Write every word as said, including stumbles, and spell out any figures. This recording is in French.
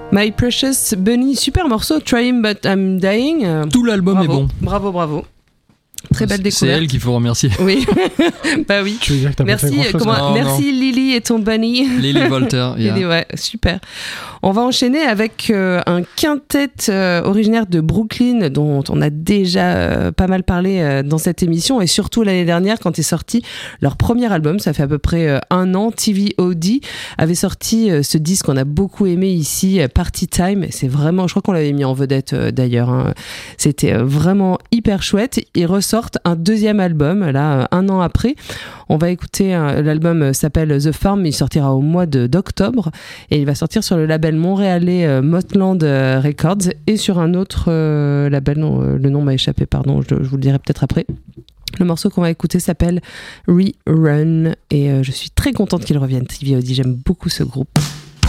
My Precious Bunny, super morceau, Trying But I'm Dying. Tout l'album bravo, est bon. Bravo, bravo. Très belle découverte. C'est elle qu'il faut remercier. Oui, bah oui. Tu veux dire que t'as Merci, pas fait grand-chose, comment, non, merci non. Lily et ton bunny. Lily Volter. Yeah. Lily, ouais, super. On va enchaîner avec euh, un quintet euh, originaire de Brooklyn dont on a déjà euh, pas mal parlé euh, dans cette émission et surtout l'année dernière quand est sorti leur premier album, ça fait à peu près euh, un an. T V O D avait sorti euh, ce disque qu'on a beaucoup aimé ici, euh, Party Time. C'est vraiment, je crois qu'on l'avait mis en vedette euh, d'ailleurs. Hein. C'était euh, vraiment hyper chouette. Ils ressortent un deuxième album là euh, un an après. On va écouter euh, l'album s'appelle The Farm. Il sortira au mois de, d'octobre et il va sortir sur le label montréalais euh, Motland euh, Records et sur un autre euh, label, non, euh, le nom m'a échappé, pardon, je, je vous le dirai peut-être après. Le morceau qu'on va écouter s'appelle Rerun et euh, je suis très contente qu'il revienne, T V O D, j'aime beaucoup ce groupe.